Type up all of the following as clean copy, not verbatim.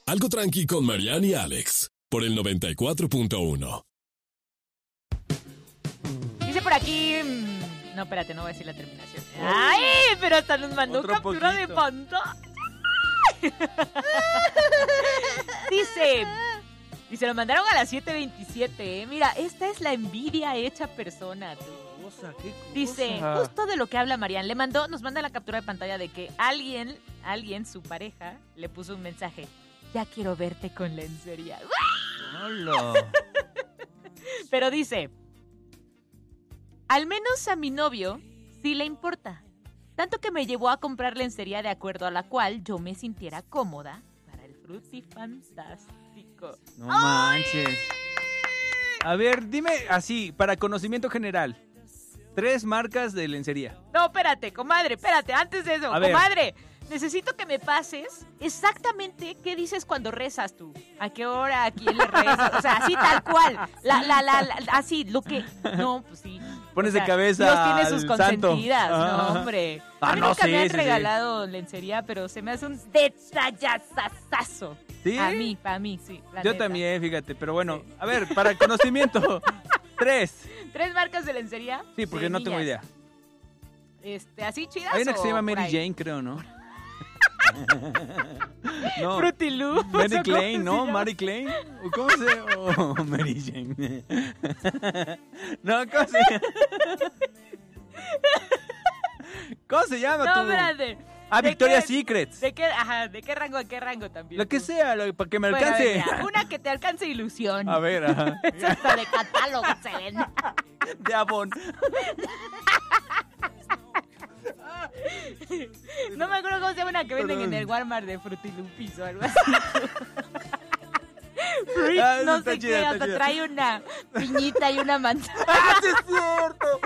Algo tranqui con Mariana y Alex, por el 94.1. Dice por aquí... No, espérate, no voy a decir la terminación. ¡Ay! Pero hasta nos mandó Otro captura poquito. de pantalla. Dice, lo mandaron a las 7:27, Mira, esta es la envidia hecha persona, tú. ¿Qué cosa? Dice, justo de lo que habla Marian. Nos manda la captura de pantalla de que alguien, su pareja, le puso un mensaje. Ya quiero verte con lencería. Hola. Pero dice, al menos a mi novio sí le importa. Tanto que me llevó a comprar lencería de acuerdo a la cual yo me sintiera cómoda para el frutifantástico. No manches. A ver, dime así, para conocimiento general. 3 marcas de lencería. No, espérate, comadre, antes de eso, A ver. comadre. Necesito que me pases exactamente qué dices cuando rezas tú. ¿A qué hora? ¿A quién le rezas? O sea, así tal cual. Así, lo que... No, pues sí. Pones O sea, de cabeza Dios tiene sus al santo. consentidas, Ah. no, hombre. Ah, A mí no, nunca sí, me han sí, regalado lencería, pero se me hace un detallazazazo. ¿Sí? Para mí, sí. la Yo neta. también, fíjate, pero bueno, a ver, para conocimiento. 3. 3 marcas de lencería. Sí, porque de no tengo niñas. idea. ¿Así chidas? Hay una que se llama o por Mary ahí? Jane, creo, ¿no? No, Fruity Loops, Mary ¿o cómo Klein, se ¿no? llama? Mary Klein. ¿O ¿Cómo se llama? Mary Jane. No, ¿cómo se llama? ¿Cómo se llama No, tú? espérate. Ah, ¿De Victoria's qué- Secrets. ¿De qué rango a qué rango también? Lo que tú? sea, para que me Bueno, alcance. mira, una que te alcance ilusión. A ver, ajá. Es hasta de catálogo, se ven. De Avon. No me acuerdo cómo se llama una que venden Perdón. en el Walmart de Frutilupis o algo así. Fruit, Ah, no está sé chida, qué, está hasta chida. trae una piñita y una manzana. ¡Ah, sí es cierto!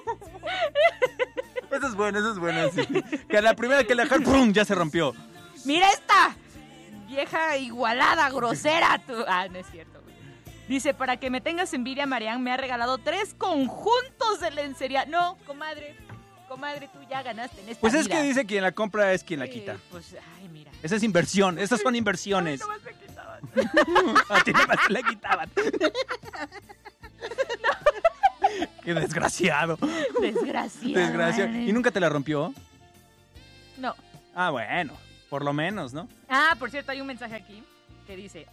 Eso es bueno, sí. Que a la primera que le dejar, ¡pum!, ya se rompió. ¡Mira esta! Vieja igualada, grosera. Tú. Ah, no es cierto, güey. Dice, para que me tengas envidia, Marian me ha regalado 3 conjuntos de lencería. No, comadre, tú ya ganaste en esta Pues es vida. que dice quien la compra es quien la quita. Pues, ay, mira. Esa es inversión, esas son inversiones. Ay, nomás me quitaban. A ti nomás te la quitaban. Qué desgraciado. Desgraciado. ¿Y nunca te la rompió? No. Ah, bueno, por lo menos, ¿no? Ah, por cierto, hay un mensaje aquí que dice...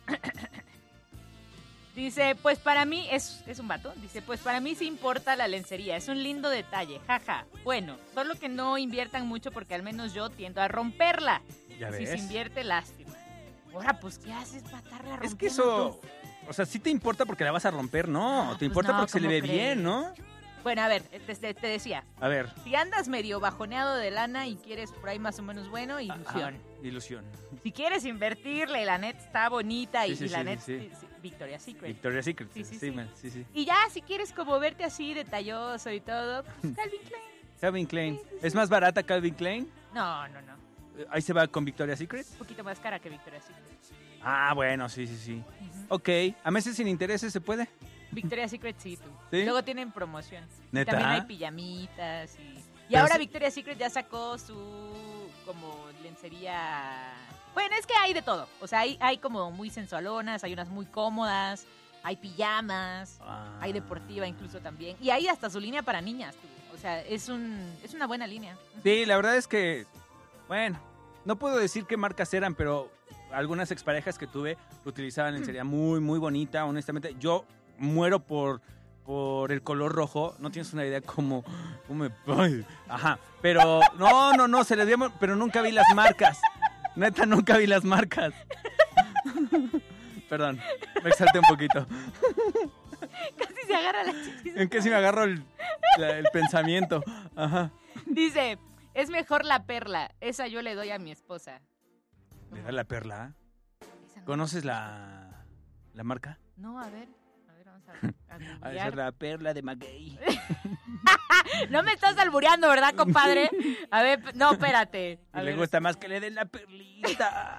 Dice, pues para mí, es un vato, dice, pues para mí sí importa la lencería, es un lindo detalle, jaja. Bueno, solo que no inviertan mucho porque al menos yo tiendo a romperla. Ya Si ves. se invierte, lástima. Ahora, pues, ¿qué haces para estarla rompiendo? Es que eso, o sea, sí te importa porque la vas a romper, no. Ah, Te pues importa no, porque se le ¿cómo ve crees? bien, ¿no? Bueno, a ver, te decía, A ver. si andas medio bajoneado de lana y quieres por ahí más o menos bueno, ilusión. Ajá, ilusión. Si quieres invertirle, la net está bonita y, Sí, sí, y la sí, net sí. Victoria's Secret. Victoria's Secret. Sí, sí, Sí, sí. man, sí, sí. Y ya, si quieres como verte así detalloso y todo, pues Calvin Klein. Calvin Klein. ¿Es más barata Calvin Klein? No. Ahí se va con Victoria's Secret. Un poquito más cara que Victoria's Secret. Ah, bueno, sí, sí, sí. Ok, ¿a meses sin intereses se puede? Victoria's Secret sí, tú. ¿Sí? Y luego tienen promoción. Y ¿Neta? también hay pijamitas y Pero ahora sí- Victoria's Secret ya sacó su como lencería. Bueno, es que hay de todo. O sea, hay como muy sensualonas, hay unas muy cómodas, hay pijamas, Ah. hay deportiva incluso también. Y hay hasta su línea para niñas, tú. O sea, es una buena línea. Sí, la verdad es que, bueno, no puedo decir qué marcas eran, pero algunas exparejas que tuve utilizaban lencería muy, muy bonita, honestamente. Yo muero por el color rojo, no tienes una idea cómo me... Ay, ajá, pero no, se les dio, pero nunca vi las marcas. Neta, nunca vi las marcas. Perdón, me exalté un poquito. Casi se agarra la chichis. En que si me agarro el pensamiento. Ajá. Dice, es mejor la perla. Esa yo le doy a mi esposa. ¿Le da la perla? Esa no. ¿Conoces la marca? No, a ver, vamos a Ha de googlear. ser la perla de Maguey. No me estás albureando, ¿verdad, compadre? A ver, no, espérate. A Y le ver. gusta más que le den la perlita.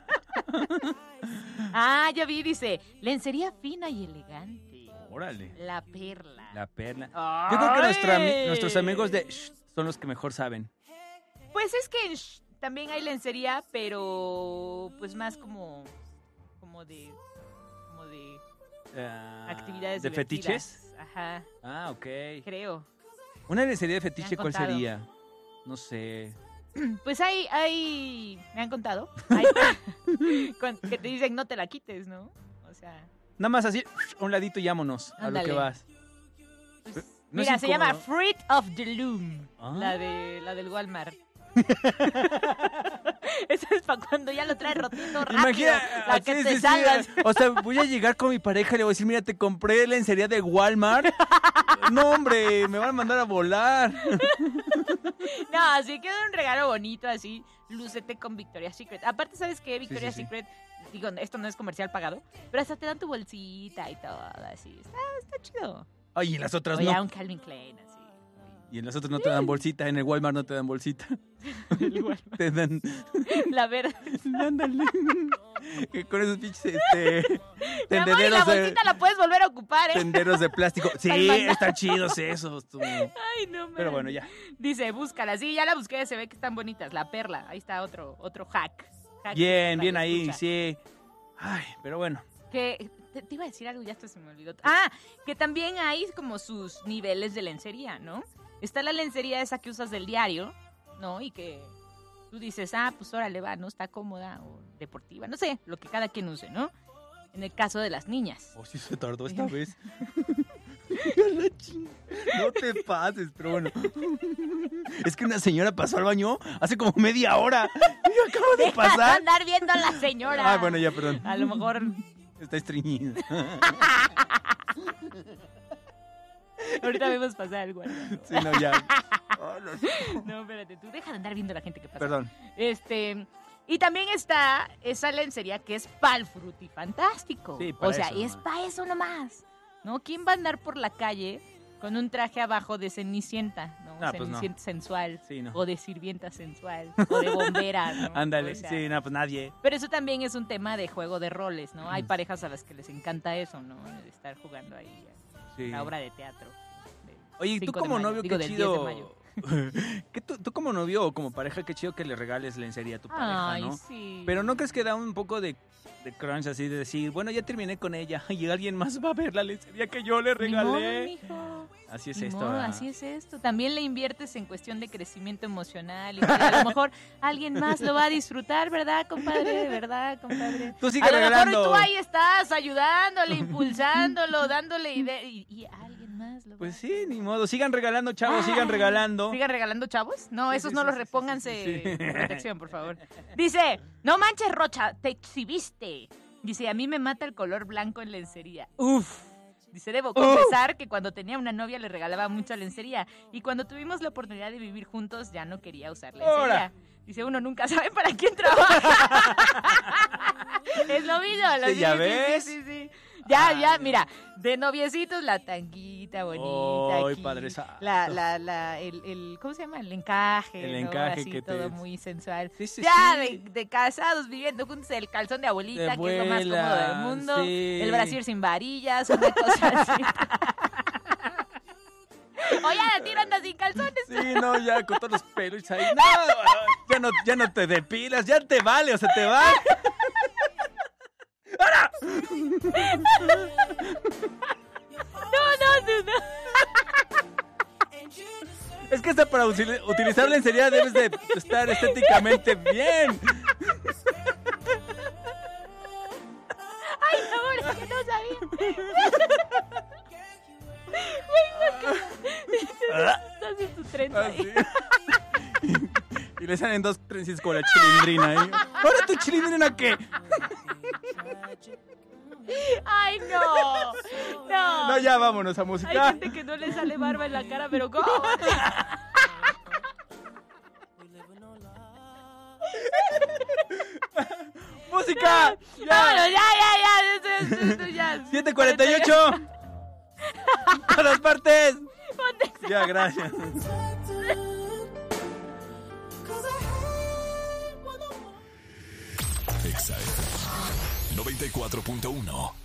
Ah, ya vi, dice, lencería fina y elegante. Órale. La perla. La perla. Ay. Yo creo que nuestros amigos de Shh son los que mejor saben. Pues es que en también hay lencería, pero pues más como como de actividades ¿de divertidas. fetiches? Ajá, Ah, ok. creo. ¿Una lencería de fetiche cuál contado. sería? No sé. Pues me han contado, que te dicen no te la quites, ¿no? O sea, Nada más así, a un ladito y vámonos a lo Ándale. que vas. pues, ¿No es mira, se llama incómodo? Fruit of the Loom, Ah. la del Walmart. Eso es para cuando ya lo traes rotito rápido, Imagina, para que sí, te sí, salgas. sí. O sea, voy a llegar con mi pareja y le voy a decir, mira, te compré lencería de Walmart. No, hombre, me van a mandar a volar. No, así queda un regalo bonito, así, lúcete con Victoria's Secret. Aparte, ¿sabes qué? Victoria's sí. Secret, digo, esto no es comercial pagado, pero hasta te dan tu bolsita y todo, así. Está chido. Ay, y en las otras O ya no. un Calvin Klein, así. Y en las otras no te dan bolsita. En el Walmart no te dan bolsita. Igual. Te dan... La verde. Ándale. Que con esos pinches, Mi amor, y tendederos la de... bolsita la puedes volver a ocupar, ¿eh? Tenderos de plástico. Sí, Al mandar. están chidos esos. Tú. Ay, no, man. Pero bueno, ya. Dice, búscala. Sí, ya la busqué, se ve que están bonitas. La perla. Ahí está otro hack. Bien, para bien la ahí, escucha. sí. Ay, pero bueno. Que te iba a decir algo, ya esto se me olvidó. Ah, que también hay como sus niveles de lencería, ¿no? Está la lencería esa que usas del diario, ¿no? Y que tú dices, pues órale, va, ¿no? Está cómoda o deportiva, no sé, lo que cada quien use, ¿no? En el caso de las niñas. Oh, sí se tardó esta vez. No te pases, pero bueno. Es que una señora pasó al baño hace como media hora. Y acabo de Deja de pasar. andar viendo a la señora. Ah, bueno, ya, perdón. A lo mejor Está estreñida. ahorita vemos pasar algo. Sí, no, ya. Oh, no. No, espérate, tú deja de andar viendo a la gente que pasa. Perdón. Y también está esa lencería que es pa'l frutifantástico. Sí, para o sea, eso y es nomás. para eso nomás. ¿No? ¿Quién va a andar por la calle con un traje abajo de cenicienta? ¿No? Ah, pues no. Cenicienta sensual. Sí, no. O de sirvienta sensual. O de bombera, ¿no? Ándale. O sea, Sí, no, pues nadie. Pero eso también es un tema de juego de roles, ¿no? Hay parejas a las que les encanta eso, ¿no? De estar jugando ahí Sí. la obra de teatro. del Oye, tú 5 de como mayo, novio, digo, qué del 10 de chido. mayo. ¿Qué tú como novio o como pareja, qué chido que le regales lencería a tu pareja, Ay, ¿no? sí. Pero ¿no crees que da un poco de crunch así de decir, bueno, ya terminé con ella y alguien más va a ver la lencería que yo le Ni modo, regalé? mijo. Así es Ni esto. modo, ¿verdad? así es esto. También le inviertes en cuestión de crecimiento emocional. Y a lo mejor alguien más lo va a disfrutar, ¿verdad, compadre? ¿Verdad, compadre? Tú sigue A lo regalando. mejor tú ahí estás ayudándole, impulsándole, dándole ideas. Y alguien más lo va Pues a sí, ni modo. Sigan regalando, chavos, sigan Ay, regalando. ¿Sigan regalando, chavos? No, Sí, esos sí, no sí, los sí, repónganse sí, sí. protección, por favor. Dice, no manches, Rocha, te exhibiste. Dice, a mí me mata el color blanco en lencería. Uf. Dice, debo confesar que cuando tenía una novia le regalaba mucha lencería. Y cuando tuvimos la oportunidad de vivir juntos ya no quería usar lencería. ¡Hora! Dice, uno nunca sabe para quién trabaja. Es lo mismo. Sí, ya ves. Sí. Ya, Ay, ya, no. mira, de noviecitos la tanguita bonita. Ay, aquí, Padre Santo. el ¿cómo se llama? El encaje. El ¿no? encaje Así, que te- todo muy sensual. Sí, sí, Ya, sí. de casados viviendo juntos, el calzón de abuelita, De que es lo más abuela, cómodo del mundo. sí. El brasier sin varillas, una cosa así. Oye, la tira anda sin calzones. Sí, no, ya con todos los pelos ahí. No, ya no te depilas, ya te vale, o sea, te va. No. Es que hasta para utilizar lencería debes de estar estéticamente bien. Ay, amor, es que no sabía. Estás en tu tren ahí. Así. Y le salen dos trencitas con la chilindrina ahí. ¿Ahora tu chilindrina qué? Ay, no. No, ya vámonos a Hay música. gente que no le sale barba en la cara, pero ¿cómo? ¡Música! ¡Ya! Vámonos, ya. 7:48. ¡Todas partes! Ponte Ya, gracias. Exa FM 94.1